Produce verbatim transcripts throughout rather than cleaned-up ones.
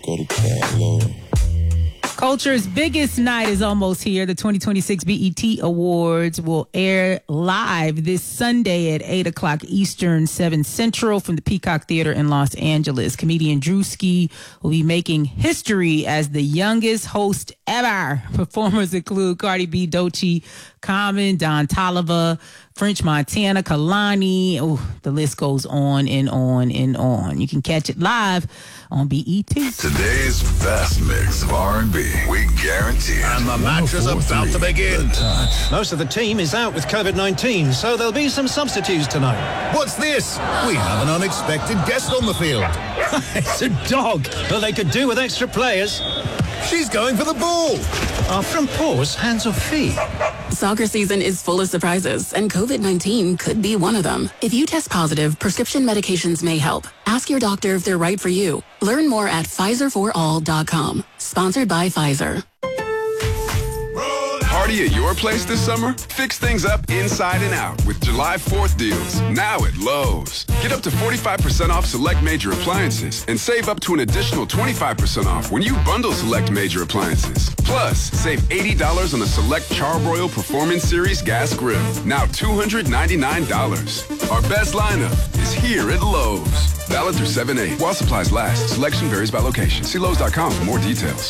Go to Carlo. Culture's biggest night is almost here. The twenty twenty-six B E T Awards will air live this Sunday at eight o'clock Eastern, seven Central from the Peacock Theater in Los Angeles. Comedian Drewski will be making history as the youngest host ever. Performers include Cardi B, Doechii, Common, Don Toliver, French Montana, Kalani. Oh, the list goes on and on and on. You can catch it live on B E T. Today's best mix of R and B, we guarantee. And the match is about to begin. Most of the team is out with COVID nineteen, so there'll be some substitutes tonight. What's this? We have an unexpected guest on the field. It's a dog. Well, they could do with extra players. She's going for the ball. Our front paws, hands or feet? Soccer season is full of surprises, and COVID nineteen could be one of them. If you test positive, prescription medications may help. Ask your doctor if they're right for you. Learn more at Pfizer for all dot com. Sponsored by Pfizer. Party at your place this summer? Fix things up inside and out with July fourth deals. Now at Lowe's. Get up to forty-five percent off select major appliances and save up to an additional twenty-five percent off when you bundle select major appliances. Plus, save eighty dollars on a select Charbroil Performance Series gas grill. Now two hundred ninety-nine dollars. Our best lineup is here at Lowe's. Valid through seven eight. While supplies last. Selection varies by location. See Lowe's dot com for more details.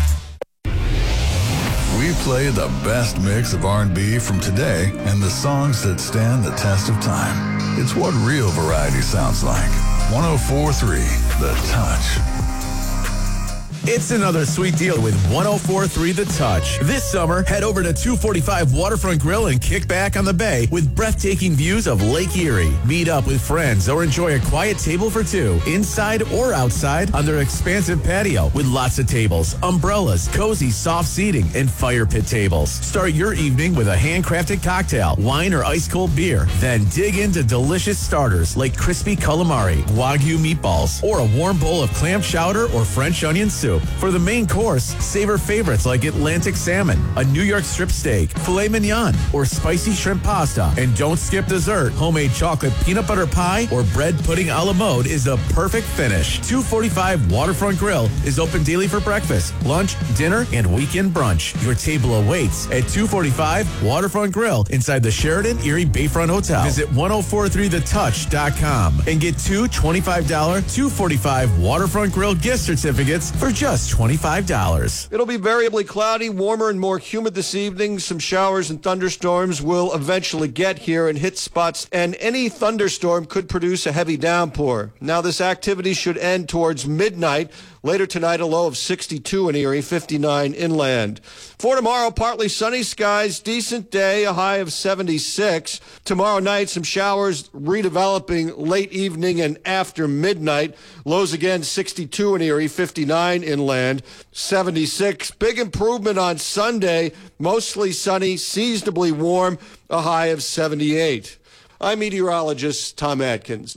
We play the best mix of R and B from today and the songs that stand the test of time. It's what real variety sounds like. one oh four point three The Touch. It's another sweet deal with one oh four point three The Touch. This summer, head over to two forty-five Waterfront Grill and kick back on the bay with breathtaking views of Lake Erie. Meet up with friends or enjoy a quiet table for two, inside or outside on their expansive patio with lots of tables, umbrellas, cozy soft seating, and fire pit tables. Start your evening with a handcrafted cocktail, wine or ice-cold beer. Then dig into delicious starters like crispy calamari, wagyu meatballs, or a warm bowl of clam chowder or French onion soup. For the main course, savor favorites like Atlantic salmon, a New York strip steak, filet mignon, or spicy shrimp pasta. And don't skip dessert. Homemade chocolate peanut butter pie or bread pudding a la mode is the perfect finish. two forty-five Waterfront Grill is open daily for breakfast, lunch, dinner, and weekend brunch. Your table awaits at two forty-five Waterfront Grill inside the Sheraton Erie Bayfront Hotel. Visit one oh four three the touch dot com and get two twenty-five dollars two forty-five Waterfront Grill gift certificates for just twenty-five dollars. It'll be variably cloudy, warmer and more humid this evening. Some showers and thunderstorms will eventually get here and hit spots, and any thunderstorm could produce a heavy downpour. Now, this activity should end towards midnight. Later tonight, a low of sixty-two in Erie, fifty-nine inland. For tomorrow, partly sunny skies, decent day, a high of seventy-six. Tomorrow night, some showers redeveloping late evening and after midnight. Lows again, sixty-two in Erie, fifty-nine inland, seventy-six. Big improvement on Sunday, mostly sunny, seasonably warm, a high of seventy-eight. I'm meteorologist Tom Atkins.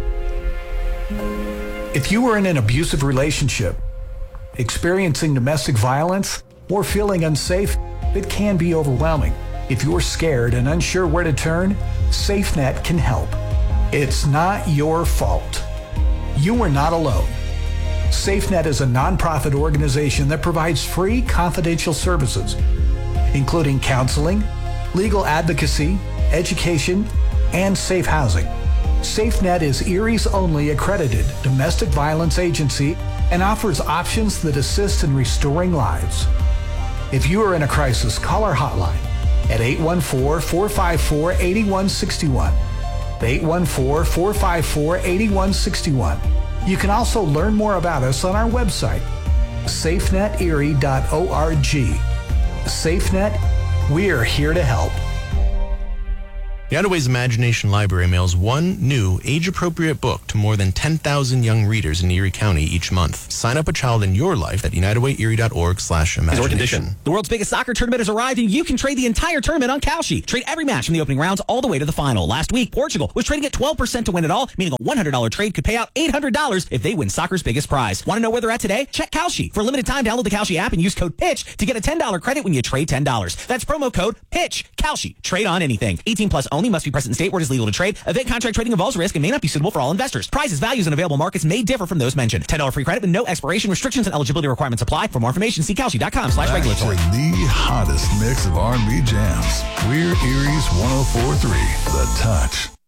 If you are in an abusive relationship, experiencing domestic violence, or feeling unsafe, it can be overwhelming. If you're scared and unsure where to turn, SafeNet can help. It's not your fault. You are not alone. SafeNet is a nonprofit organization that provides free confidential services, including counseling, legal advocacy, education, and safe housing. SafeNet is Erie's only accredited domestic violence agency and offers options that assist in restoring lives. If you are in a crisis, call our hotline at eight one four, four five four, eight one six one. eight one four, four five four, eight one six one. You can also learn more about us on our website, safe net erie dot org. SafeNet, we're here to help. The Notaways Imagination Library mails one new, age-appropriate book to more than ten thousand young readers in Erie County each month. Sign up a child in your life at united way erie dot org slash imagination. The world's biggest soccer tournament has arrived, and you can trade the entire tournament on Kalshi. Trade every match from the opening rounds all the way to the final. Last week, Portugal was trading at twelve percent to win it all, meaning a one hundred dollars trade could pay out eight hundred dollars if they win soccer's biggest prize. Want to know where they're at today? Check Kalshi. For a limited time, download the Kalshi app and use code PITCH to get a ten dollars credit when you trade ten dollars. That's promo code PITCH. Kalshi. Trade on anything. eighteen plus only. only. Must be present in state where it is legal to trade. Event contract trading involves risk and may not be suitable for all investors. Prices, values, and available markets may differ from those mentioned. ten dollars free credit with no expiration. Restrictions and eligibility requirements apply. For more information, see Kalshi dot com slash regulatory. The hottest mix of R and B jams. We're Erie's one oh four point three, The Touch.